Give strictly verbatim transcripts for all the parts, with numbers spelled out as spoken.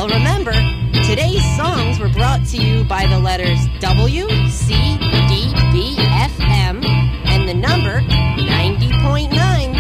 Well, remember, today's songs were brought to you by the letters W, C, D, B, F, M, and the number ninety point nine.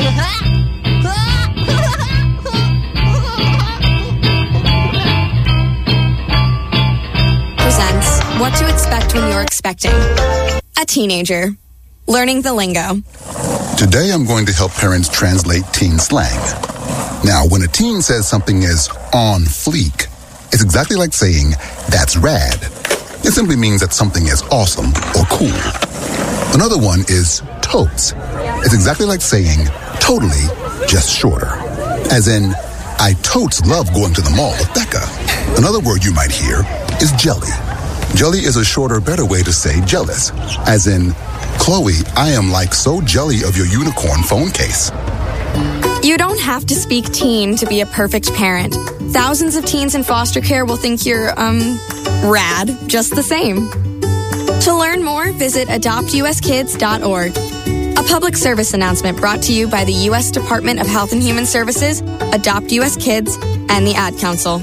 Presents What to Expect When You're Expecting. A teenager. Learning the lingo. Today I'm going to help parents translate teen slang. Now, when a teen says something is on fleek, it's exactly like saying, that's rad. It simply means that something is awesome or cool. Another one is totes. It's exactly like saying, totally, just shorter. As in, I totes love going to the mall with Becca. Another word you might hear is jelly. Jelly is a shorter, better way to say jealous. As in, Chloe, I am like so jelly of your unicorn phone case. You don't have to speak teen to be a perfect parent. Thousands of teens in foster care will think you're, um, rad, just the same. To learn more, visit adopt u s kids dot org. A public service announcement brought to you by the U S Department of Health and Human Services, Adopt U S Kids, and the Ad Council.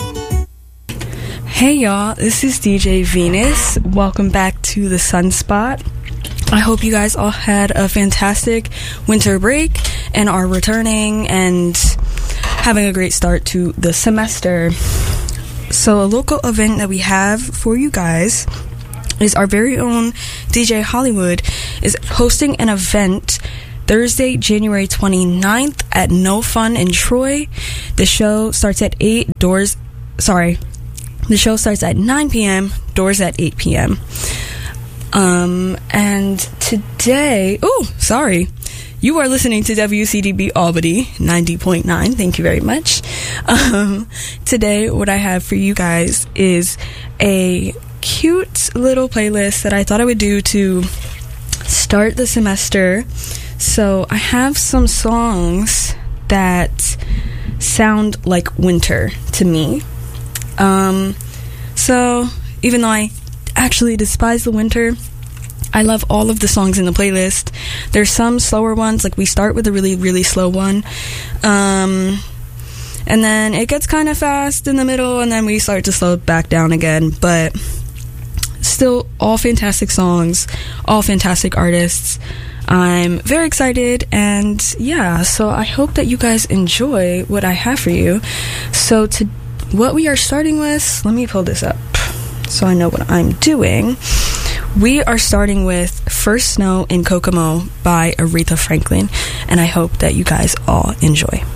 Hey y'all, this is D J Venus. Welcome back to the Sunspot. I hope you guys all had a fantastic winter break and are returning and having a great start to the semester. So a local event that we have for you guys is our very own D J Hollywood is hosting an event Thursday, January twenty-ninth at No Fun in Troy. The show starts at eight, doors, sorry, the show starts at nine p.m., doors at eight p.m. Um, and today, oh, sorry, you are listening to W C D B Albany ninety point nine. Thank you very much. Um, today, what I have for you guys is a cute little playlist that I thought I would do to start the semester. So I have some songs that sound like winter to me. Um, so even though I actually despise the winter, I love all of the songs in the playlist. There's some slower ones, like we start with a really, really slow one. Um, and then it gets kind of fast in the middle, and then we start to slow it back down again. But still, all fantastic songs, all fantastic artists. I'm very excited, and yeah, so I hope that you guys enjoy what I have for you. So to what we are starting with, let me pull this up so I know what I'm doing. We are starting with First Snow in Kokomo by Aretha Franklin, and I hope that you guys all enjoy.